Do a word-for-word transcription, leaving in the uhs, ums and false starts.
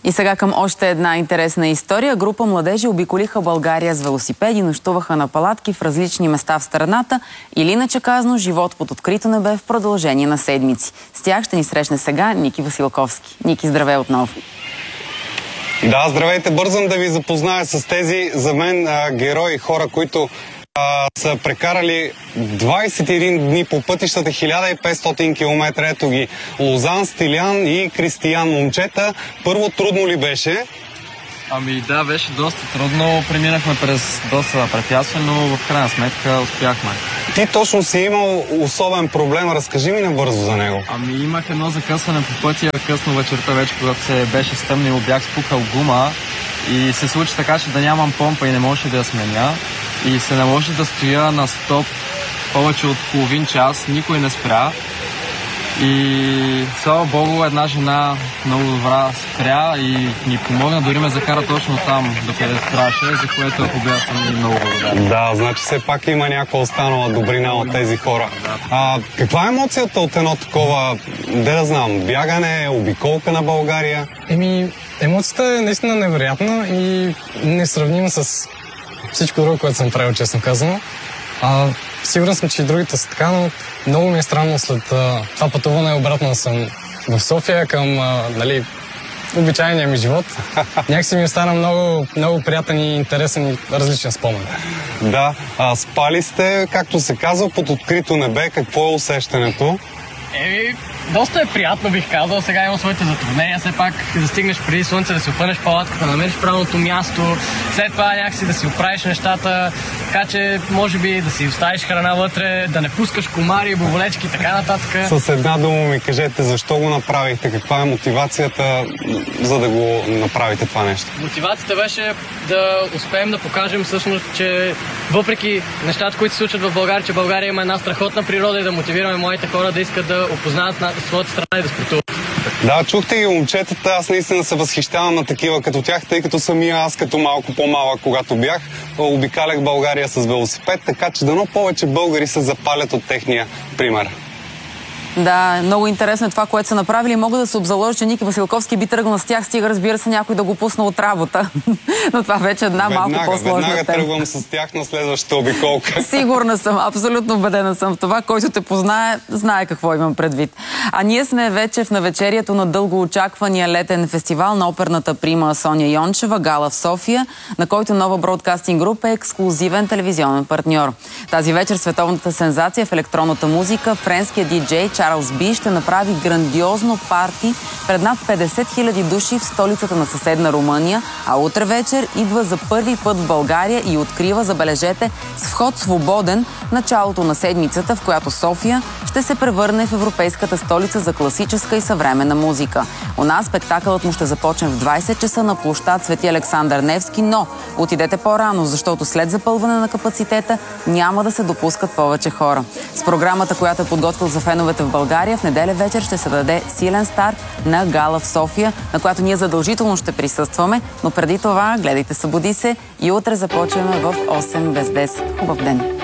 И сега към още една интересна история. Група младежи обиколиха България с велосипеди, нощуваха на палатки в различни места в страната или иначе казано живот под открито небе в продължение на седмици. С тях ще ни срещне сега Ники Василковски. Ники, здравей отново! Да, здравейте! Бързам да ви запозная с тези за мен а, герои, хора, които а, са прекарали двайсет и един дни по пътищата, хиляда и петстотин километра. Ето ги Лозан, Стилян и Кристиян. Момчета, първо трудно ли беше? Ами да, беше доста трудно. Преминахме през доста препятствия, но в крайна сметка успяхме. Ти точно си имал особен проблем. Разкажи ми набързо за него. Ами имах едно закъсване по пътя късно вечерта вече, когато се беше стъмнило, бях спукал гума и се случи така, че да нямам помпа и не можеше да я сменя. И се наложи да стоя на стоп повече от половин час, никой не спря. И слава Богу, една жена много добра спря и ни помогна, дори ме закара точно там, докъде трябваше, за което ако бях съм и много благодарен. Да, значи все пак има някаква останала добрина от тези хора. Да. А, каква е емоцията от едно такова, де да знам, бягане, обиколка на България? Еми, емоцията е наистина невероятна и несравнима с всичко друго, което съм правил, честно казано. А, сигурен съм, че и другите са така, но много ми е странно след а, това пътуване обратно съм в София към а, нали, обичайния ми живот. Някакси ми остана много, много приятен и интересен и различен спомен. Да, а, спали сте, както се казва, под открито небе. Какво е усещането? Еми, доста е приятно, бих казал. Сега имам своите затруднения. Все пак да стигнеш преди слънце, да си опънеш палатката, да намериш правилното място, след това някакси да си оправиш нещата, така че може би да си оставиш храна вътре, да не пускаш комари, боболечки и така нататък. С една дума ми кажете, защо го направихте? Каква е мотивацията, за да го направите това нещо? Мотивацията беше да успеем да покажем всъщност, че въпреки нещата, които се случват в България, че България има една страхотна природа и да мотивираме младите хора да искат да опознаят своята страна и да спортуват. Да, чухте ги момчетата, аз наистина се възхищавам на такива като тях, тъй като самия аз като малко по-малък, когато бях, обикалях България с велосипед, така че дано повече българи се запалят от техния пример. Да, много интересно е това, което са направили. Мога да се обзаложа, че Ники Василковски би тръгнал с тях, стига, разбира се, някой да го пусна от работа. Но това вече е една веднага, малко по-сложна веднага тема. тръгвам с тях на следващата обиколка. Сигурна съм, абсолютно убедена съм в това. Който те познае, знае какво имам предвид. А ние сме вече в навечерието на дълго очаквания летен фестивал на оперната прима Соня Йончева, Гала в София, на който Нова Бродкастинг Груп е ексклузивен телевизионен партньор. Тази вечер световната сензация в електронната музика, френският диджей Чарлз Би ще направи грандиозно парти пред над петдесет хиляди души в столицата на съседна Румъния, а утре вечер идва за първи път в България и открива, забележете, с вход свободен началото на седмицата, в която София ще се превърне в европейската столица за класическа и съвременна музика. У нас спектакълът му ще започне в двайсет часа на площад Свети Александър Невски, но отидете по-рано, защото след запълване на капацитета няма да се допускат повече хора. С програмата, която е подготвил за феновете в България, в неделя вечер ще се даде силен старт на Гала в София, на която ние задължително ще присъстваме, но преди това гледайте Събуди се и утре започваме в осем без десет. Хубав ден!